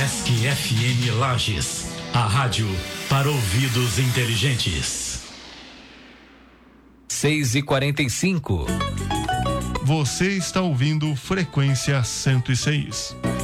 Sesc FM Lages, a rádio para ouvidos inteligentes. 6h45. Você está ouvindo Frequência 106.